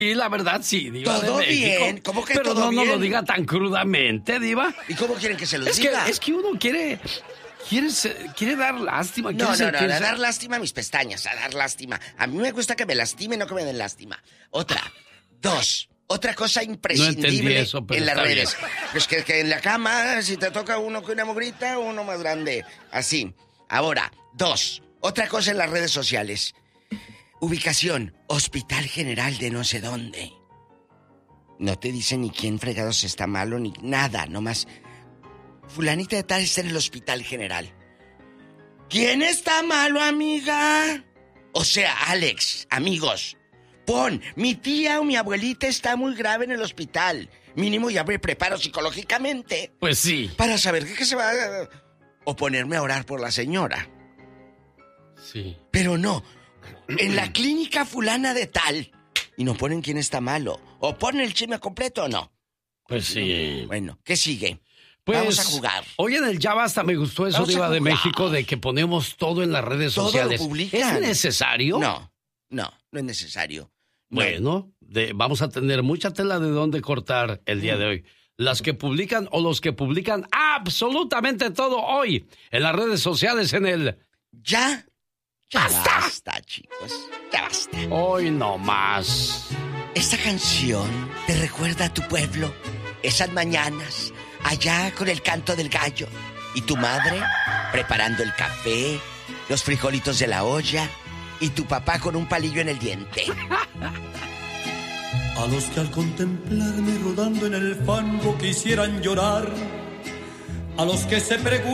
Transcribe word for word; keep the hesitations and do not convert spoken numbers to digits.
Y la verdad, sí, Diva. ¿Todo de México. bien? ¿Cómo que Pero todo no, bien? no lo diga tan crudamente, Diva. ¿Y cómo quieren que se los Es diga? que, es que uno quiere... Quiere, quiere dar lástima. No, no, quiere no, sentirse- a dar lástima a mis pestañas, a dar lástima. A mí me gusta que me lastimen, no que me den lástima. Otra, dos, otra cosa No imprescindible entendí eso, pero en las está redes. bien. Pues que, que en la cama, si te toca uno con una mugrita, uno más grande. Así. Ahora, dos, otra cosa en las redes sociales. Ubicación, Hospital General de no sé dónde. No te dicen ni quién fregados está malo ni nada, nomás. Fulanita de tal está en el Hospital General. ¿Quién está malo, amiga? O sea, Alex, amigos, pon, mi tía o mi abuelita está muy grave en el hospital. Mínimo ya me preparo psicológicamente. Pues sí. Para saber qué, qué se va a... O ponerme a orar por la señora. Sí. Pero no, en la clínica fulana de tal. Y no ponen quién está malo. O ponen el chisme completo o no. Pues sí. Bueno, ¿qué sigue? Pues, Vamos a jugar. Oye, en el Ya Basta me gustó eso, Vamos a Diva de jugar. México, de que ponemos todo en las redes Todo lo sociales. publican. ¿Es necesario? No, no, no es necesario. No. Bueno, de- vamos a tener mucha tela de dónde cortar el día de hoy. Las que publican o los que publican absolutamente todo hoy en las redes sociales en el... Ya, ya ¡Basta! basta, chicos, ya basta. Hoy no más. Esta canción te recuerda a tu pueblo, esas mañanas, allá con el canto del gallo, y tu madre preparando el café, los frijolitos de la olla, y tu papá con un palillo en el diente. A los que al contemplarme rodando en el fango quisieran llorar, a los que se preguntan